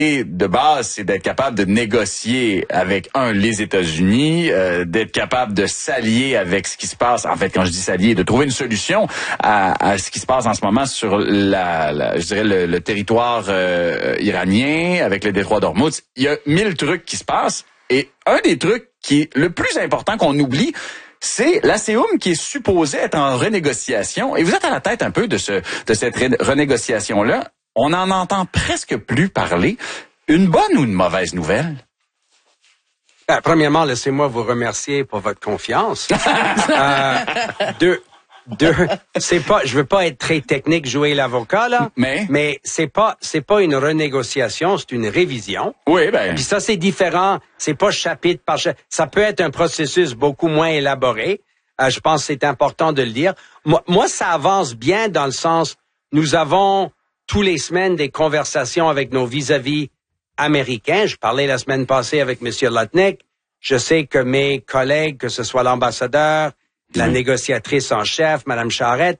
de base, c'est d'être capable de négocier avec, les États-Unis, d'être capable de s'allier avec ce qui se passe. En fait, quand je dis s'allier, de trouver une solution à ce qui se passe en ce moment sur je dirais le territoire iranien, avec le détroit d'Ormuz. Il y a 1000 trucs qui se passent. Et un des trucs qui est le plus important qu'on oublie, c'est l'ASEUM qui est supposé être en renégociation. Et vous êtes à la tête un peu de cette renégociation-là. On n'en entend presque plus parler. Une bonne ou une mauvaise nouvelle? Premièrement, laissez-moi vous remercier pour votre confiance. Je veux pas être très technique, jouer l'avocat, là. Mais c'est pas une renégociation, c'est une révision. Oui, ben. Puis ça, c'est différent. C'est pas chapitre par chapitre. Ça peut être un processus beaucoup moins élaboré. Je pense que c'est important de le dire. Moi, ça avance bien dans le sens, nous avons tous les semaines des conversations avec nos vis-à-vis américains. Je parlais la semaine passée avec M. Lutnick. Je sais que mes collègues, que ce soit l'ambassadeur, la négociatrice en chef, Mme Charette,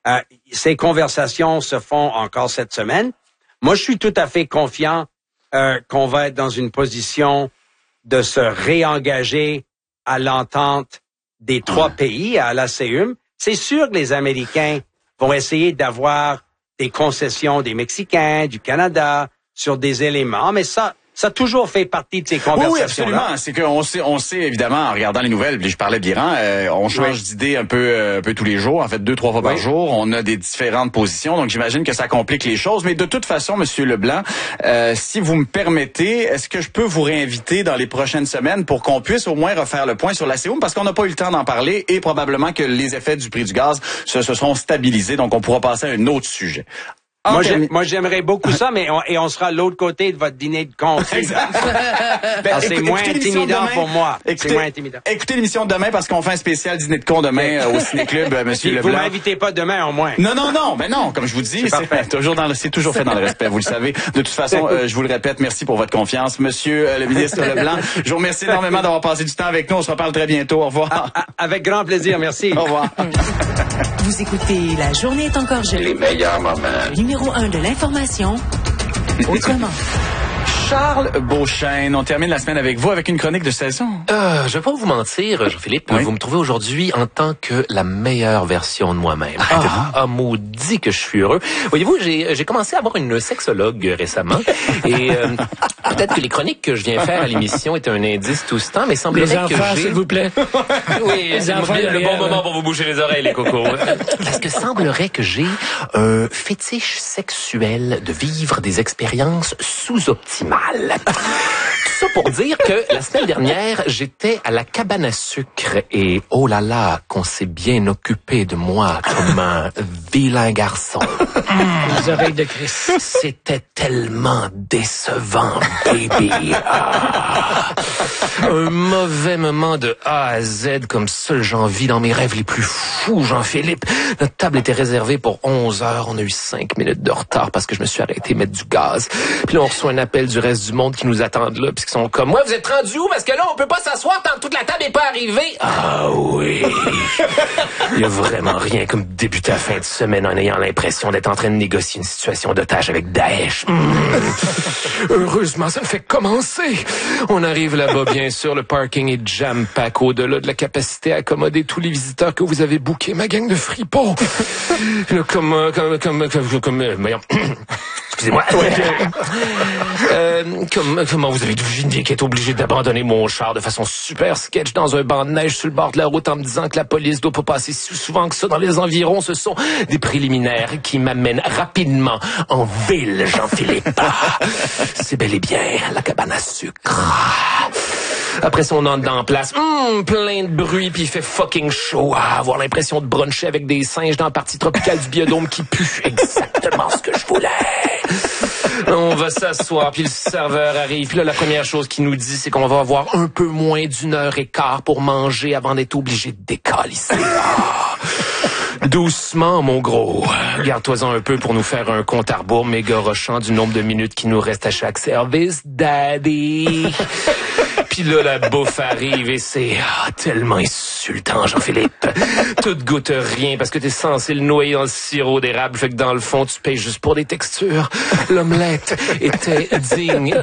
ces conversations se font encore cette semaine. Moi, je suis tout à fait confiant qu'on va être dans une position de se réengager à l'entente des trois pays, à l'ASEUM. C'est sûr que les Américains vont essayer d'avoir des concessions des Mexicains, du Canada, sur des éléments, mais ça a toujours fait partie de ces conversations. Oui, absolument. C'est qu'on sait évidemment, en regardant les nouvelles, puis je parlais de l'Iran, on change d'idée un peu tous les jours, en fait 2-3 fois par jour. On a des différentes positions, donc j'imagine que ça complique les choses. Mais de toute façon, Monsieur Leblanc, si vous me permettez, est-ce que je peux vous réinviter dans les prochaines semaines pour qu'on puisse au moins refaire le point sur l'ASEUM, parce qu'on n'a pas eu le temps d'en parler et probablement que les effets du prix du gaz se seront stabilisés, donc on pourra passer à un autre sujet. Moi, j'aimerais beaucoup ça, mais on sera de l'autre côté de votre dîner de con. Exact. C'est moins intimidant pour moi. C'est moins intimidant. Écoutez l'émission de demain parce qu'on fait un spécial dîner de con demain au Ciné-Club, Monsieur Leblanc. Vous m'invitez pas demain, au moins. Non, mais non, comme je vous dis, c'est toujours fait dans le respect, vous le savez. De toute façon, je vous le répète, merci pour votre confiance. Monsieur le ministre Leblanc, je vous remercie énormément d'avoir passé du temps avec nous. On se reparle très bientôt. Au revoir. Avec grand plaisir, merci. Au revoir. Vous écoutez La Journée est encore jeune. Les meilleurs moments. Numéro 1 de l'information, autrement. Charles Beauchesne, on termine la semaine avec vous avec une chronique de saison. Je vais pas vous mentir, Jean-Philippe, vous me trouvez aujourd'hui en tant que la meilleure version de moi-même. Maudit que je suis heureux. Voyez-vous, j'ai commencé à avoir une sexologue récemment et peut-être que les chroniques que je viens faire à l'émission étaient un indice tout ce temps, mais semblerait que j'ai... s'il vous plaît. Oui, c'est le bon moment pour vous boucher les oreilles, les cocos. Parce que semblerait que j'ai un fétiche sexuel de vivre des expériences sous-optimales. Tout ça pour dire que la semaine dernière, j'étais à la cabane à sucre et oh là là, qu'on s'est bien occupé de moi comme un vilain garçon. Les oreilles de Christ. C'était tellement décevant, baby. Un mauvais moment de A à Z comme seul j'en vis dans mes rêves les plus fous, Jean-Philippe. Notre table était réservée pour 11 heures. On a eu 5 minutes de retard parce que je me suis arrêté mettre du gaz. Puis là, on reçoit un appel du reste du monde qui nous attendent là, puis qui sont comme, ouais, vous êtes rendus où? Parce que là, on peut pas s'asseoir tant que toute la table est pas arrivée. Ah oui. Il y a vraiment rien comme débuter la fin de semaine en ayant l'impression d'être en train de négocier une situation d'otage avec Daesh. Heureusement, ça ne fait que commencer. On arrive là-bas, bien sûr, le parking est jam-pack au-delà de la capacité à accommoder tous les visiteurs que vous avez bookés, ma gang de fripons. Là, voyons. Excusez-moi. Comment vous avez deviné qu'elle est obligée d'abandonner mon char de façon super sketch dans un banc de neige sur le bord de la route en me disant que la police doit pas passer si souvent que ça dans les environs? Ce sont des préliminaires qui m'amènent rapidement en ville, Jean-Philippe. C'est bel et bien la cabane à sucre. Après ça, on entre dans la place. Plein de bruit, puis il fait fucking chaud. Avoir l'impression de bruncher avec des singes dans la partie tropicale du biodôme qui pue. Exactement ce que je voulais. On va s'asseoir, puis le serveur arrive. Puis là, la première chose qu'il nous dit, c'est qu'on va avoir un peu moins d'1h15 pour manger avant d'être obligé de décalisser. Doucement, mon gros. Garde-toi-en un peu pour nous faire un compte à rebours méga rochant du nombre de minutes qui nous reste à chaque service, daddy. Puis là, la bouffe arrive et c'est tellement insultant, Jean-Philippe. Tout goûte rien parce que t'es censé le noyer dans le sirop d'érable. Fait que dans le fond, tu payes juste pour des textures. L'omelette était digne